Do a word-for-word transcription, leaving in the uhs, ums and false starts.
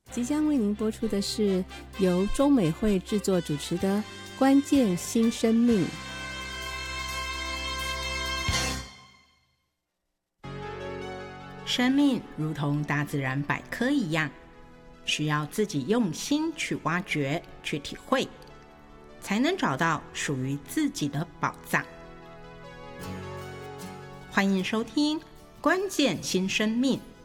即将为您播出的是由中美会制作主持的《关键新生命》。 生命如同大自然百科一样，需要自己用心去挖掘、去体会，才能找到属于自己的宝藏。欢迎收听《关键新生命》，